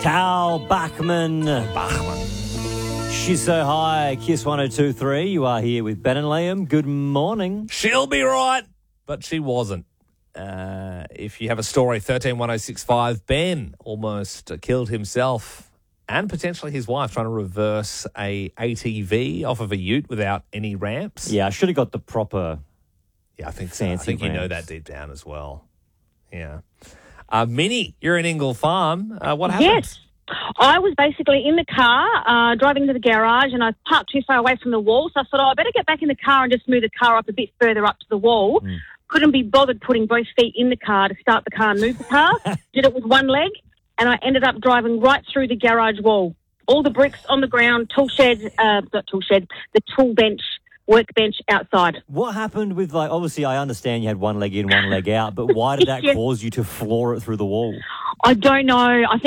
Tal Bachman. She's so high. Kiss 102.3. You are here with Ben and Liam. Good morning. She'll be right, but she wasn't. If you have a story, 131065, Ben almost killed himself and potentially his wife trying to reverse a ATV off of a ute without any ramps. Yeah, I should have got the proper. Yeah, I think so. I Fancy think you know ramps. that deep down as well. Yeah. Minnie, you're in Ingle Farm. What happened? Yes. I was basically in the car, driving to the garage, and I parked too far away from the wall, so I thought, I better get back in the car and just move the car up a bit further up to the wall. Couldn't be bothered putting both feet in the car to start the car and move the car. Did it with one leg, and I ended up driving right through the garage wall. All the bricks on the ground, the tool bench, workbench outside. What happened with, obviously I understand you had one leg in, one leg out, but why did that Yeah. cause you to floor it through the wall? I don't know. I think